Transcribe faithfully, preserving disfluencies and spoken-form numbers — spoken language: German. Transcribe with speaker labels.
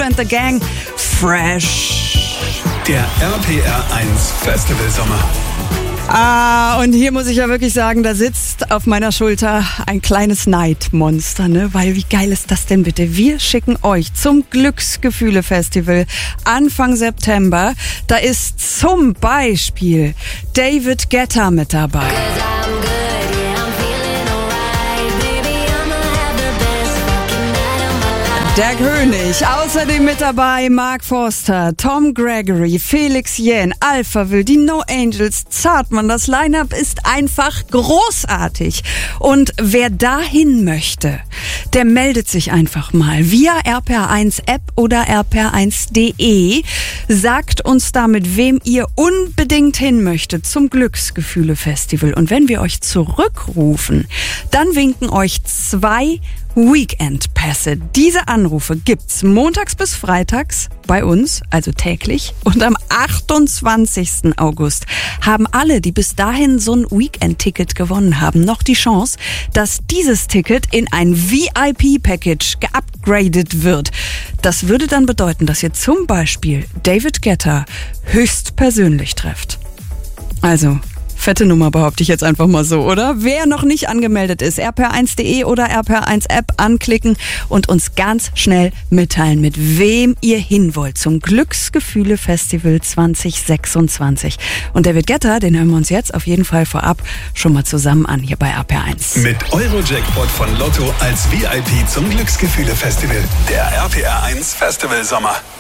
Speaker 1: and the Gang, Fresh.
Speaker 2: Der R P R eins Festival Sommer.
Speaker 1: Ah, und hier muss ich ja wirklich sagen, da sitzt auf meiner Schulter ein kleines Neidmonster, ne? Weil wie geil ist das denn bitte? Wir schicken euch zum Glücksgefühle-Festival Anfang September. Da ist zum Beispiel David Guetta mit dabei. Der König, außerdem mit dabei Mark Forster, Tom Gregory, Felix Jähn, Alphaville, die No Angels, Zartmann. Das Line-Up ist einfach großartig. Und wer dahin möchte, der meldet sich einfach mal via R P R eins App oder R P R eins Punkt de. Sagt uns da, mit wem ihr unbedingt hin möchtet zum Glücksgefühle-Festival. Und wenn wir euch zurückrufen, dann winken euch zwei Weekend-Pässe. Diese Anrufe gibt's montags bis freitags bei uns, also täglich. Und am achtundzwanzigsten August haben alle, die bis dahin so ein Weekend-Ticket gewonnen haben, noch die Chance, dass dieses Ticket in ein V I P-Package geupgradet wird. Das würde dann bedeuten, dass ihr zum Beispiel David Guetta höchstpersönlich trefft. Also fette Nummer, behaupte ich jetzt einfach mal so, oder? Wer noch nicht angemeldet ist, R P R eins Punkt de oder R P R eins App anklicken und uns ganz schnell mitteilen, mit wem ihr hin wollt zum Glücksgefühle-Festival zwanzig sechsundzwanzig. Und David Guetta, den hören wir uns jetzt auf jeden Fall vorab schon mal zusammen an, hier bei R P R eins.
Speaker 2: Mit Euro-Jackpot von Lotto als V I P zum Glücksgefühle-Festival. Der R P R eins Festival Sommer.